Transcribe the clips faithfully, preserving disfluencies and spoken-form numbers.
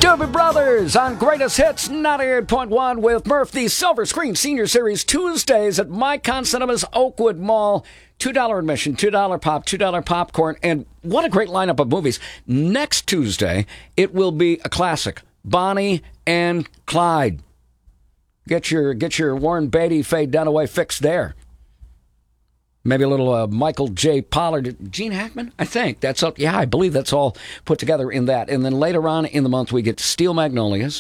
Doobie Brothers on Greatest Hits ninety-eight point one with Murph, the Silver Screen Senior Series, Tuesdays at Micon Cinemas, Oakwood Mall. two dollars admission, two dollars pop, two dollars popcorn, and what a great lineup of movies. Next Tuesday, it will be a classic, Bonnie and Clyde. Get your get your Warren Beatty, Faye Dunaway fix there. Maybe a little uh, Michael J. Pollard. Gene Hackman, I think. That's all, yeah, I believe that's all put together in that. And then later on in the month, we get Steel Magnolias.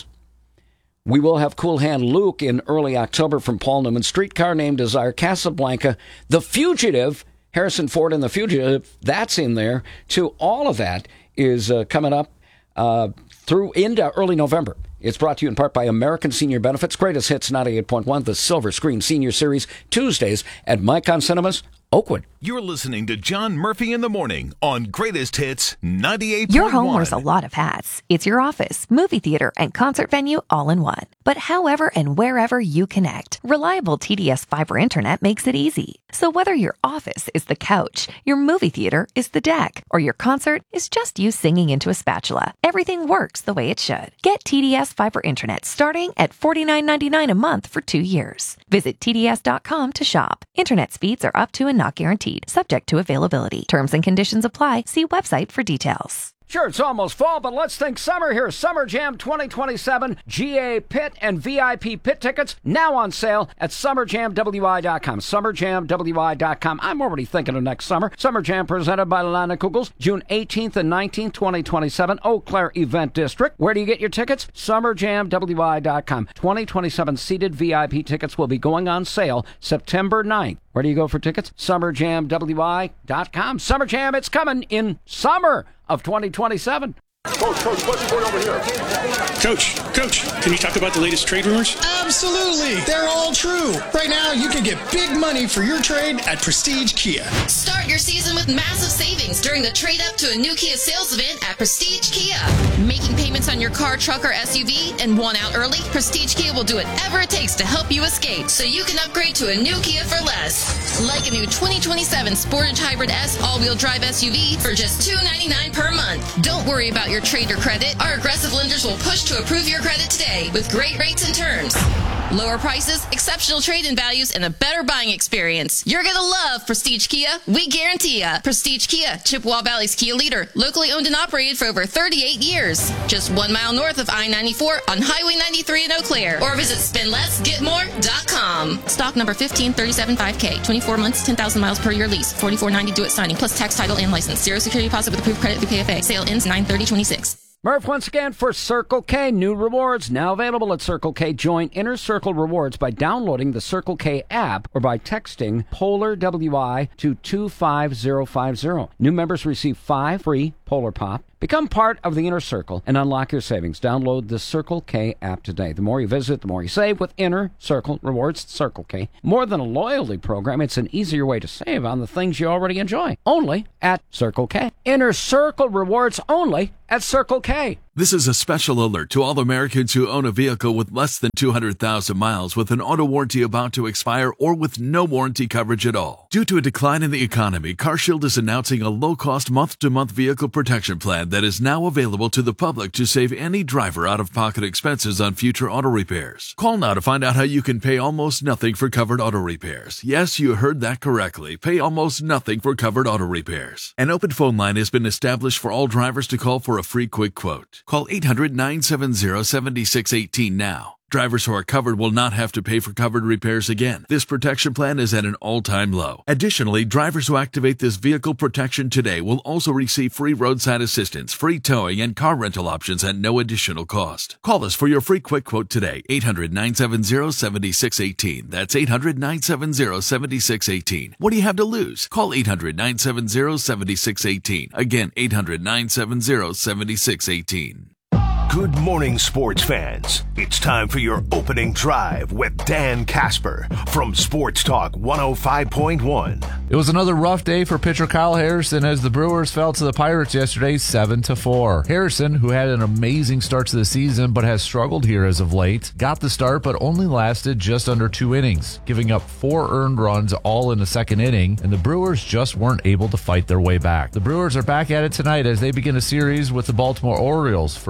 We will have Cool Hand Luke in early October from Paul Newman. Streetcar Named Desire, Casablanca, The Fugitive, Harrison Ford and The Fugitive, that's in there, too. All of that is uh, coming up uh, through into early November. It's brought to you in part by American Senior Benefits. Greatest Hits ninety-eight point one, the Silver Screen Senior Series, Tuesdays at Micon Cinemas, Oakwood. You're listening to John Murphy in the Morning on Greatest Hits ninety-eight point one. Your home wears a lot of hats. It's your office, movie theater, and concert venue all in one. But however and wherever you connect, reliable T D S fiber internet makes it easy. So whether your office is the couch, your movie theater is the deck, or your concert is just you singing into a spatula, everything works the way it should. Get T D S fiber internet starting at forty-nine ninety-nine a month for two years. Visit T D S dot com to shop. Internet speeds are up to and not guaranteed, subject to availability. Terms and conditions apply. See website for details. Sure, it's almost fall, but let's think summer here. Summer Jam twenty twenty-seven, G A Pit and V I P Pit tickets now on sale at summer jam w i dot com. summer jam w i dot com. I'm already thinking of next summer. Summer Jam presented by Lana Kugels, June eighteenth and nineteenth, twenty twenty-seven, Eau Claire Event District. Where do you get your tickets? summer jam w i dot com. twenty twenty-seven seated V I P tickets will be going on sale September ninth. Where do you go for tickets? summer jam w i dot com. Summer Jam, it's coming in summer of twenty twenty-seven. Coach, Coach, what's going over here? Coach, Coach, can you talk about the latest trade rumors? Absolutely. They're all true. Right now, you can get big money for your trade at Prestige Kia. Start your season with massive savings during the trade up to a new Kia sales event at Prestige Kia. Making payments on your car, truck, or S U V and want out early? Prestige Kia will do whatever it takes to help you escape so you can upgrade to a new Kia for less. Like a new twenty twenty-seven Sportage Hybrid S all-wheel drive S U V for just two hundred ninety-nine dollars per month. Don't worry about your trade or credit. Our aggressive lenders will push to approve your credit today with great rates and terms. Lower prices, exceptional trade-in values, and a better buying experience. You're going to love Prestige Kia. We guarantee ya. Prestige Kia, Chippewa Valley's Kia leader. Locally owned and operated for over thirty-eight years. Just one mile north of I ninety-four on Highway ninety-three in Eau Claire. Or visit spend less get more dot com. Stock number fifteen thirty-seven five K. twenty-four months, ten thousand miles per year lease. forty-four ninety due at signing, plus tax, title, and license. Zero security deposit with approved credit through P F A. Sale ends nine thirty twenty-six. Murph once again for Circle K. New rewards now available at Circle K. Join Inner Circle Rewards by downloading the Circle K app or by texting Polar W I to two five zero five zero. New members receive five free Polar Pop. Become part of the Inner Circle and unlock your savings. Download the Circle K app today. The more you visit, the more you save with Inner Circle Rewards. Circle K. More than a loyalty program, it's an easier way to save on the things you already enjoy. Only at Circle K. Inner Circle Rewards only at Circle K. This is a special alert to all Americans who own a vehicle with less than two hundred thousand miles with an auto warranty about to expire or with no warranty coverage at all. Due to a decline in the economy, CarShield is announcing a low-cost month-to-month vehicle protection plan that is now available to the public to save any driver out-of-pocket expenses on future auto repairs. Call now to find out how you can pay almost nothing for covered auto repairs. Yes, you heard that correctly. Pay almost nothing for covered auto repairs. An open phone line has been established for all drivers to call for a free quick quote. Call eight hundred nine seven zero seven six one eight now. Drivers who are covered will not have to pay for covered repairs again. This protection plan is at an all-time low. Additionally, drivers who activate this vehicle protection today will also receive free roadside assistance, free towing, and car rental options at no additional cost. Call us for your free quick quote today. eight hundred nine seven zero seven six one eight. That's eight hundred nine seven zero seven six one eight. What do you have to lose? Call eight hundred nine seven zero seven six one eight. Again, eight hundred nine seven zero seven six one eight. Good morning, sports fans. It's time for your opening drive with Dan Casper from Sports Talk one oh five point one. It was another rough day for pitcher Kyle Harrison as the Brewers fell to the Pirates yesterday seven to four. Harrison, who had an amazing start to the season but has struggled here as of late, got the start but only lasted just under two innings, giving up four earned runs all in the second inning, and the Brewers just weren't able to fight their way back. The Brewers are back at it tonight as they begin a series with the Baltimore Orioles. First pitch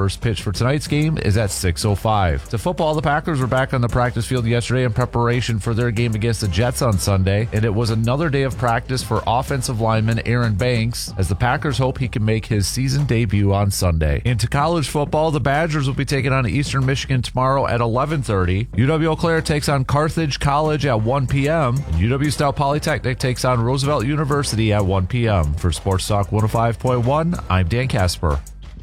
for tonight's game is at six oh five. To football, the Packers were back on the practice field yesterday in preparation for their game against the Jets on Sunday, and it was another day of practice for offensive lineman Aaron Banks as the Packers hope he can make his season debut on Sunday. Into college football, the Badgers will be taking on Eastern Michigan tomorrow at eleven thirty. U W Eau Claire takes on Carthage College at one p.m. and U W Stout Polytechnic takes on Roosevelt University at one p.m. For Sports Talk one oh five point one, I'm Dan Casper.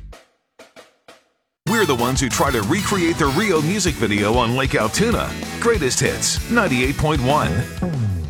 We're the ones who try to recreate the Rio music video on Lake Altoona. Greatest Hits, ninety-eight point one.